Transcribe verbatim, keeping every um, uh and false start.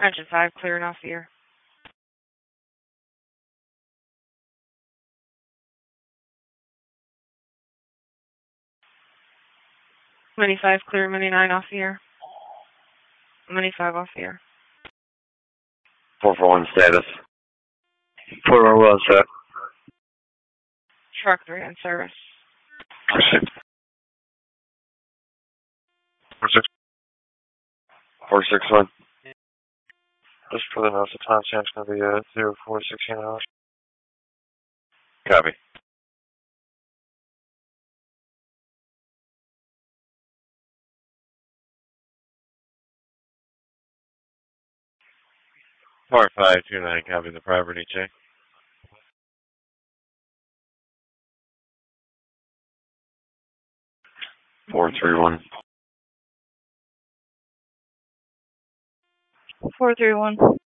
Engine five, clearing off the air. Mini five, clear Mini nine off the air. Mini five off the air. four four one status. four four one set. Truck three in service. four six. four six. four six one. Just for the notes, the time stamp's going to be uh, zero four sixteen hours. Copy. four five two nine, copy the property check. four three one. four three one.